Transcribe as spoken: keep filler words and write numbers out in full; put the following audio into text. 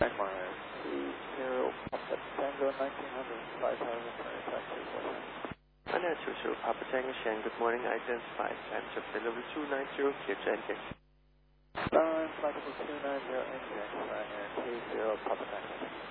Mile two zero Papa Tango nineteen hundred five thousand twenty taxi four times. Ryanair two zero Papa Tango Shan, good morning, identify times of delivery two nine zero, clear to engine. Nine, flight level two nine zero engine, Ryanair two zero Papa Tango.